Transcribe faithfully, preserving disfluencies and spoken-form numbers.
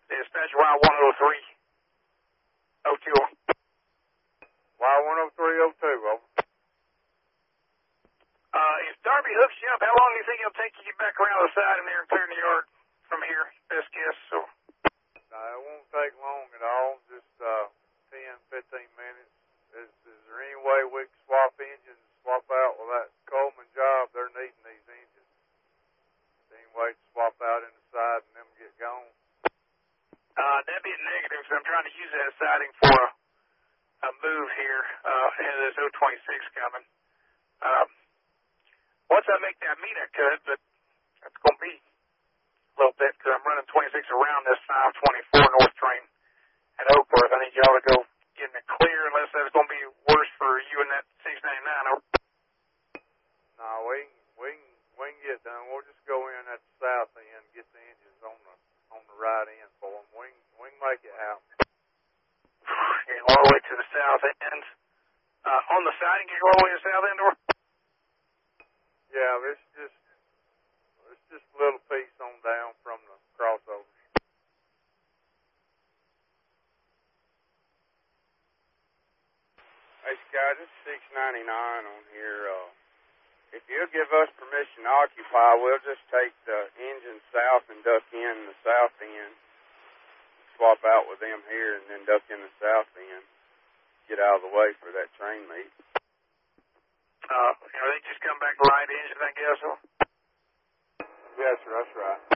Dispatch Y one oh three oh two. Y one oh three oh two, over. Uh, if Darby hooks you up, how long do you think it'll take you to get back around the side in there and clear the yard from here? Best guess. So. No, it won't take long at all, just uh, ten, fifteen minutes. Is, is there any way we can swap engines, swap out with that Coleman job? They're needing these engines. Is there any way to swap out in the side and them get gone? Uh, that'd be a negative, because I'm trying to use that siding for a, a move here uh, ahead of this oh twenty-six coming. Um, once I make that meet, I could, but that's going to be a little bit, because I'm running twenty-six around this five twenty-four north train at Oakworth. I need y'all to go get me clear, unless that's going to be worse for you and that six ninety-nine. No, we we can we can get done. We'll just go in at the south end and get the engines on the on the right end for them. We can, we can make it happen. Yeah, all the way to the south end. Uh, on the siding, you go all the way to the south end, or? Yeah, it's just it's just a little piece on down from the crossovers. Hey, Scott, it's six ninety-nine on here. Uh, if you'll give us permission to occupy, we'll just take the engine south and duck in the south end, swap out with them here, and then duck in the south end, get out of the way for that train meet. Uh, you know, they just come back right engine, I guess, huh? Yes, sir, that's right.